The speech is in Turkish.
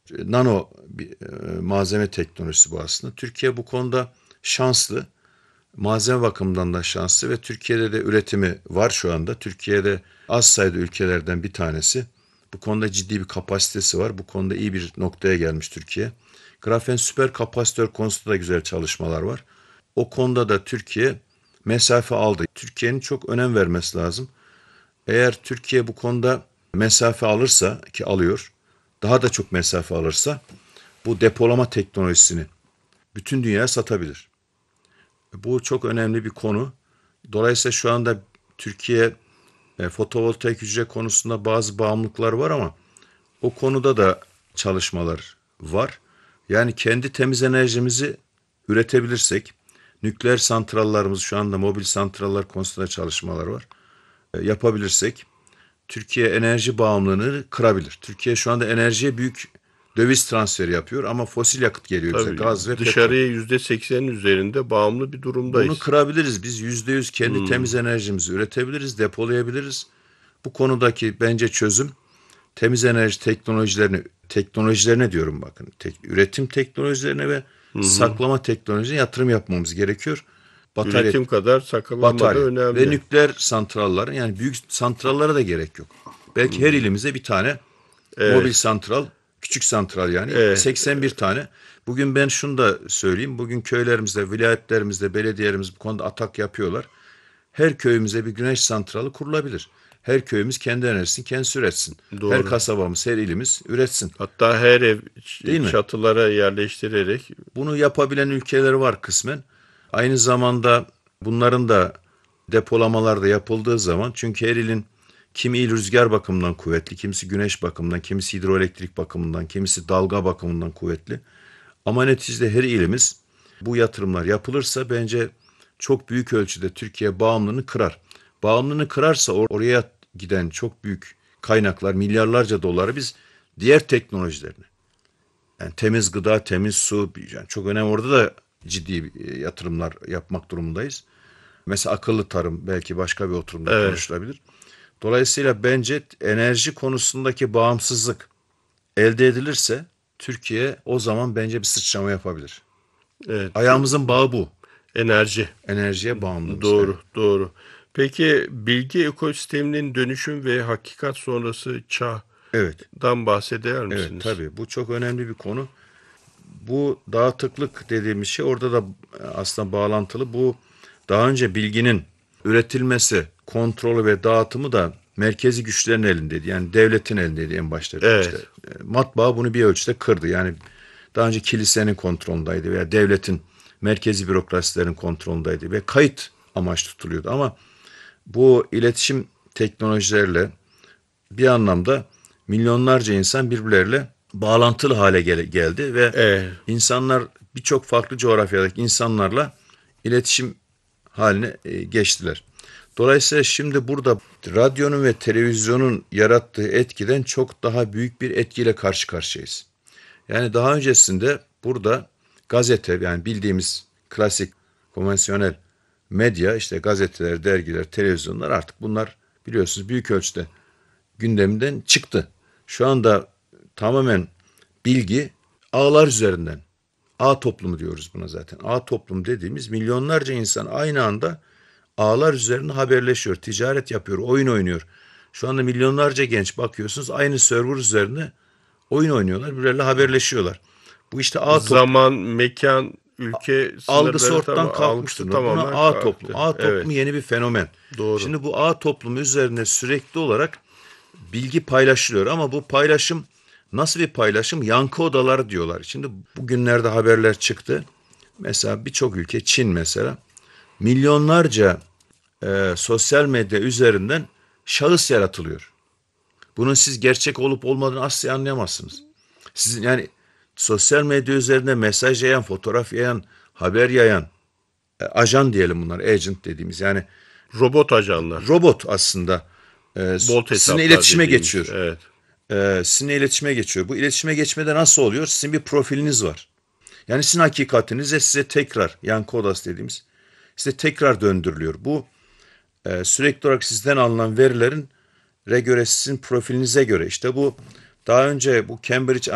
nano bir malzeme teknolojisi bu aslında. Türkiye bu konuda şanslı. Malzeme bakımından da şanslı ve Türkiye'de de üretimi var şu anda. Türkiye'de az sayıda ülkelerden bir tanesi. Bu konuda ciddi bir kapasitesi var. Bu konuda iyi bir noktaya gelmiş Türkiye. Grafen süper kapasitör konusunda da güzel çalışmalar var. O konuda da Türkiye mesafe aldı. Türkiye'nin çok önem vermesi lazım. Eğer Türkiye bu konuda mesafe alırsa, ki alıyor, daha da çok mesafe alırsa bu depolama teknolojisini bütün dünyaya satabilir. Bu çok önemli bir konu. Dolayısıyla şu anda Türkiye fotovoltaik hücre konusunda bazı bağımlılıklar var ama o konuda da çalışmalar var. Yani kendi temiz enerjimizi üretebilirsek, nükleer santrallarımız, şu anda mobil santraller konusunda çalışmalar var. Yapabilirsek Türkiye enerji bağımlılığını kırabilir. Türkiye şu anda enerjiye büyük döviz transferi yapıyor ama fosil yakıt geliyor bize, Tabii gaz ve petrol. dışarıya %80'in üzerinde bağımlı bir Bunu durumdayız. kırabiliriz. Biz %100 kendi Hmm. temiz enerjimizi üretebiliriz, depolayabiliriz. Bu konudaki bence çözüm temiz enerji teknolojilerine diyorum bakın. Üretim teknolojilerine ve Hı hı. saklama teknolojilerine yatırım yapmamız gerekiyor. Batarya, Üretim kadar sakınlama da batarya ve önemli. nükleer santralların, yani büyük santrallara da gerek yok. Belki her Hmm. ilimize bir tane mobil Evet. santral, küçük santral, yani Evet. 81 tane. Bugün ben şunu da söyleyeyim. Bugün köylerimizde, vilayetlerimizde belediyelerimiz bu konuda atak yapıyorlar. Her köyümüze bir güneş santralı kurulabilir. Her köyümüz kendi enerjisini kendisi üretsin. Her Doğru. kasabamız, her ilimiz üretsin. Hatta her ev Değil mi? çatılara yerleştirerek. Bunu yapabilen ülkeler var kısmen. Aynı zamanda bunların da depolamalar da yapıldığı zaman, çünkü her ilin kimi il rüzgar bakımından kuvvetli, kimisi güneş bakımından, kimisi hidroelektrik bakımından, kimisi dalga bakımından kuvvetli. Ama neticede her ilimiz bu yatırımlar yapılırsa bence çok büyük ölçüde Türkiye bağımlılığını kırar. Bağımlılığını kırarsa oraya giden çok büyük kaynaklar, milyarlarca doları biz diğer teknolojilerine, yani temiz gıda, temiz su, yani çok önemli, orada da ciddi yatırımlar yapmak durumundayız. Mesela akıllı tarım belki başka bir oturumda Evet. konuşulabilir. Dolayısıyla bence enerji konusundaki bağımsızlık elde edilirse Türkiye o zaman bence bir sıçrama yapabilir. Evet. Ayağımızın bağı bu. Enerji. Enerjiye bağımlılığımız. Evet. Doğru, doğru. Peki bilgi ekosisteminin dönüşüm ve hakikat sonrası Evet. çağdan bahseder Evet, misiniz? tabii bu çok önemli bir konu. Bu dağıtıklık dediğimiz şey orada da aslında bağlantılı. Bu daha önce bilginin üretilmesi, kontrolü ve dağıtımı da merkezi güçlerin elindeydi. Yani devletin elindeydi en başta. İşte Evet. matbaa bunu bir ölçüde kırdı. Yani daha önce kilisenin kontrolündeydi veya devletin merkezi bürokrasilerin kontrolündeydi ve kayıt amaç tutuluyordu. Ama bu iletişim teknolojilerle bir anlamda milyonlarca insan birbirleriyle bağlantılı hale geldi ve Evet. insanlar birçok farklı coğrafyadaki insanlarla iletişim haline geçtiler. Dolayısıyla şimdi burada radyonun ve televizyonun yarattığı etkiden çok daha büyük bir etkiyle karşı karşıyayız. Yani daha öncesinde burada gazete, yani bildiğimiz klasik konvansiyonel medya, işte gazeteler, dergiler, televizyonlar, artık bunlar biliyorsunuz büyük ölçüde gündeminden çıktı. Şu anda tamamen bilgi ağlar üzerinden. Ağ toplumu diyoruz buna zaten. Ağ toplum dediğimiz milyonlarca insan aynı anda ağlar üzerinde haberleşiyor, ticaret yapıyor, oyun oynuyor. Şu anda milyonlarca genç bakıyorsunuz aynı server üzerinde oyun oynuyorlar, birbirleriyle haberleşiyorlar. Bu işte ağ toplum Zaman, mekan, ülke algısı sınırları ortadan tamam kalkmış algısı durumda. Buna tamamen ağ toplum. kalktı. Ağ Evet. toplumu yeni bir fenomen. Doğru. Şimdi bu ağ toplumu üzerine sürekli olarak bilgi paylaşılıyor ama bu paylaşım nasıl bir paylaşım? Yankı odaları diyorlar. Şimdi bugünlerde haberler çıktı. Mesela birçok ülke, Çin mesela, milyonlarca sosyal medya üzerinden şahıs yaratılıyor. Bunun siz gerçek olup olmadığını asla anlayamazsınız. Sizin yani sosyal medya üzerinde mesaj yayan, fotoğraf yayan, haber yayan ajan diyelim bunlar, agent dediğimiz, yani Robot ajanlar. robot aslında Bolt sizinle hesaplar iletişime dediğimiz. geçiyor. Evet. Sizinle iletişime geçiyor. Bu iletişime geçmede nasıl oluyor? Sizin bir profiliniz var. Yani sizin hakikatinize size tekrar, yankı odası dediğimiz, size tekrar döndürülüyor. Bu sürekli olarak sizden alınan verilerin göre, sizin profilinize göre, işte bu daha önce bu Cambridge